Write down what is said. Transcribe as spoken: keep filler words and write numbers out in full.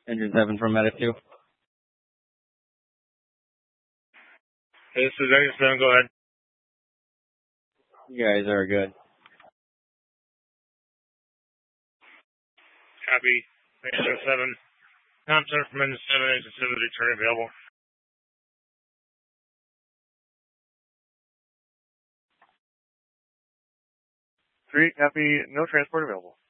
Engine seven from Medic two. Hey, this is Engine seven, go ahead. You guys are good. Copy. Engine seven. Com center from Engine seven, Engine seven is returning available. Three, copy, no transport available.